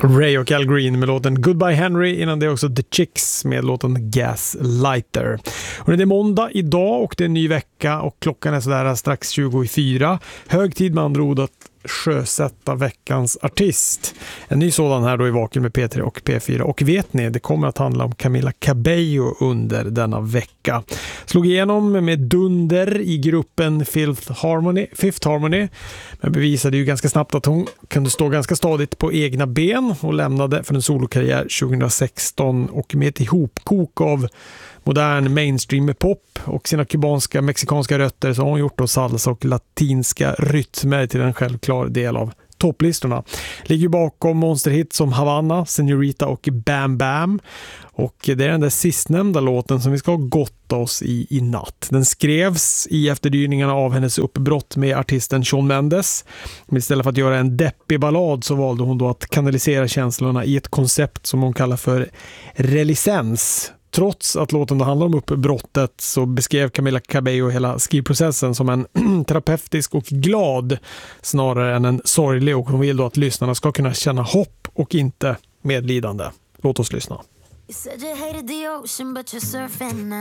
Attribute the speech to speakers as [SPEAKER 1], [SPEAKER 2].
[SPEAKER 1] Ray och Al Green med låten Goodbye Henry, innan det är också The Chicks med låten Gaslighter. Och det är måndag idag och det är en ny vecka och klockan är sådär strax 24. Hög tid med andra ord att sjösätta veckans artist. En ny sådan här då i Vaken med P3 och P4. Och vet ni, det kommer att handla om Camila Cabello under denna vecka. Slog igenom med dunder i gruppen Fifth Harmony, men bevisade ju ganska snabbt att hon kunde stå ganska stadigt på egna ben och lämnade för en solokarriär 2016 och med ett ihopkok av modern mainstream pop och sina kubanska, mexikanska rötter så har hon gjort då salsa och latinska rytmer till en självklar del av topplistorna. Ligger bakom monsterhits som Havana, Senorita och Bam Bam. Och det är den där sistnämnda låten som vi ska gotta oss i natt. Den skrevs i efterdyningarna av hennes uppbrott med artisten Shawn Mendes. Men istället för att göra en deppig ballad så valde hon då att kanalisera känslorna i ett koncept som hon kallar för relicens. Trots att låten då handlar om uppbrottet så beskrev Camila Cabello hela skrivprocessen som en terapeutisk och glad snarare än en sorglig, och hon vill då att lyssnarna ska kunna känna hopp och inte medlidande. Låt oss lyssna.
[SPEAKER 2] You said you hated the ocean but you're surfing now.